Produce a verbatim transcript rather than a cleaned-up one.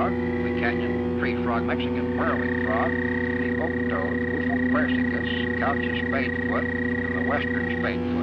frog, the canyon tree frog, Mexican whirling frog, the oak toad, Bufo persicus, Couch's spadefoot, and the western spadefoot.